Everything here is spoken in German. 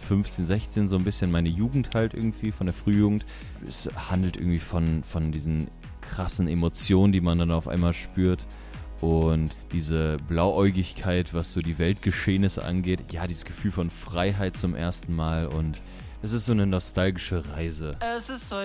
15, 16, so ein bisschen meine Jugend halt irgendwie, von der Frühjugend. Es handelt irgendwie von diesen krassen Emotionen, die man dann auf einmal spürt. Und diese Blauäugigkeit, was so die Weltgeschehnisse angeht. Ja, dieses Gefühl von Freiheit zum ersten Mal. Und es ist so eine nostalgische Reise. Es ist so